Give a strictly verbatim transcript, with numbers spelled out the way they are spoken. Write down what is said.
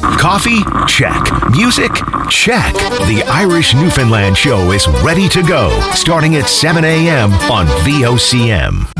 Coffee? Check. Music? Check. The Irish Newfoundland Show is ready to go, starting at seven a.m. on V O C M.